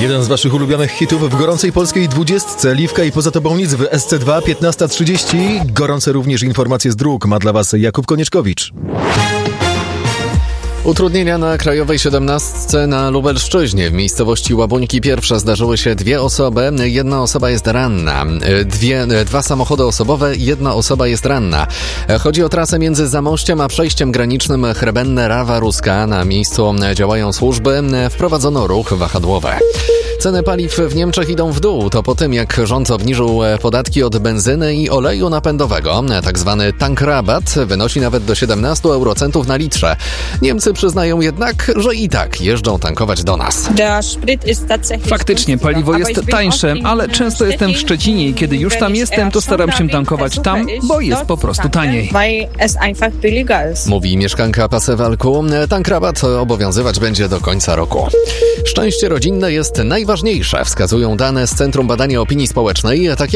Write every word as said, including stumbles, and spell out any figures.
Jeden z waszych ulubionych hitów w gorącej polskiej dwudziestce. Liwka i Poza tobą nic w S C dwa, piętnasta trzydzieści. Gorące również informacje z dróg. Ma dla was Jakub Konieczkowicz. Utrudnienia na Krajowej siedemnastce na Lubelszczyźnie. W miejscowości Łabuńki Pierwsze zdarzyły się dwie osoby. Jedna osoba jest ranna. Dwie, dwa samochody osobowe, jedna osoba jest ranna. Chodzi o trasę między Zamościem a przejściem granicznym Chrebenne-Rawa-Ruska. Na miejscu działają służby. Wprowadzono ruch wahadłowy. Ceny paliw w Niemczech idą w dół. To po tym, jak rząd obniżył podatki od benzyny i oleju napędowego. Tak zwany tankrabat wynosi nawet do siedemnaście eurocentów na litrze. Niemcy przyznają jednak, że i tak jeżdżą tankować do nas. Faktycznie paliwo jest tańsze, ale często jestem w Szczecinie i kiedy już tam jestem, to staram się tankować tam, bo jest po prostu taniej. Mówi mieszkanka Pasewalku. Tankrabat obowiązywać będzie do końca roku. Szczęście rodzinne jest najważniejsze, wskazują dane z Centrum Badania Opinii Społecznej. Tak